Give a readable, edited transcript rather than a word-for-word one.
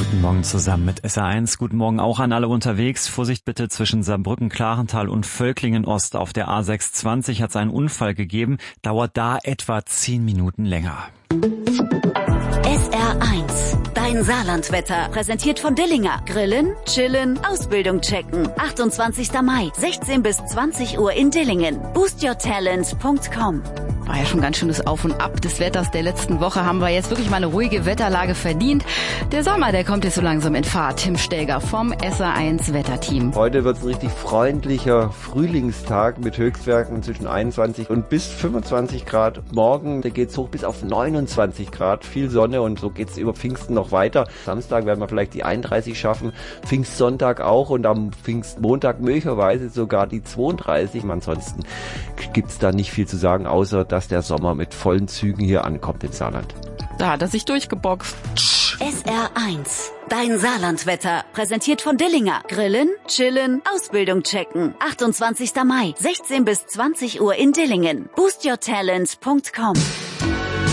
Guten Morgen zusammen mit SR1. Guten Morgen auch an alle unterwegs. Vorsicht bitte zwischen Saarbrücken, Klarental und Völklingen Ost. Auf der A620 hat es einen Unfall gegeben. Dauert da etwa 10 Minuten länger. SR1, dein Saarlandwetter, präsentiert von Dillinger. Grillen, chillen, Ausbildung checken. 28. Mai, 16 bis 20 Uhr in Dillingen. boostyourtalent.com. War ja schon ganz schönes Auf und Ab des Wetters der letzten Woche. Haben wir jetzt wirklich mal eine ruhige Wetterlage verdient. Der Sommer, der kommt jetzt so langsam in Fahrt. Tim Stäger vom SR1 Wetterteam. Heute wird es ein richtig freundlicher Frühlingstag mit Höchstwerten zwischen 21 und bis 25 Grad. Morgen geht es hoch bis auf 29 Grad. Viel Sonne und so geht es über Pfingsten noch weiter. Samstag werden wir vielleicht die 31 schaffen. Pfingstsonntag auch und am Pfingstmontag möglicherweise sogar die 32. Ansonsten gibt es da nicht viel zu sagen, außer dass der Sommer mit vollen Zügen hier ankommt im Saarland. Da hat er sich durchgeboxt. SR1, dein Saarlandwetter, präsentiert von Dillinger. Grillen, chillen, Ausbildung checken. 28. Mai, 16 bis 20 Uhr in Dillingen. boostyourtalent.com.